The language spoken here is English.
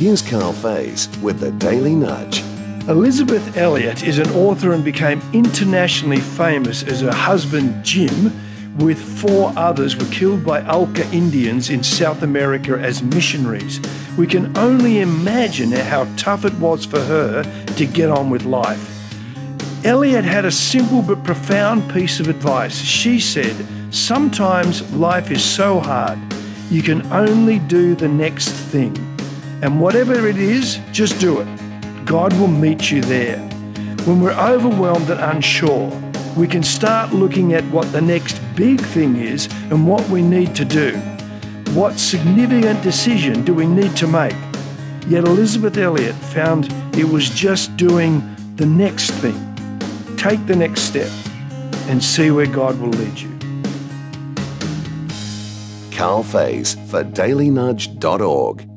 Here's Carl Faze with the Daily Nudge. Elizabeth Elliot is an author and became internationally famous as her husband Jim, with 4 others, were killed by Auca Indians in South America as missionaries. We can only imagine how tough it was for her to get on with life. Elliot had a simple but profound piece of advice. She said, "Sometimes life is so hard, you can only do the next thing. And whatever it is, just do it. God will meet you there." When we're overwhelmed and unsure, we can start looking at what the next big thing is and what we need to do. What significant decision do we need to make? Yet Elizabeth Elliot found it was just doing the next thing. Take the next step and see where God will lead you. Carl Faze for dailynudge.org.